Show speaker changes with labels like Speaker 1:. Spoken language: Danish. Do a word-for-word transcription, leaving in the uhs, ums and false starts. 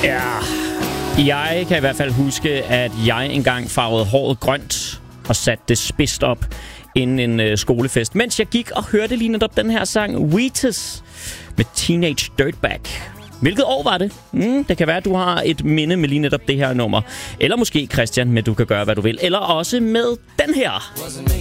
Speaker 1: Ja, jeg kan i hvert fald huske, at jeg engang farvede håret grønt og satte det spidst op inden en øh, skolefest, mens jeg gik og hørte lige netop den her sang Wheatus med Teenage Dirtbag. Hvilket år var det? Mm, det kan være, at du har et minde med lige netop det her nummer. Eller måske, Christian, med du kan gøre, hvad du vil. Eller også med den her.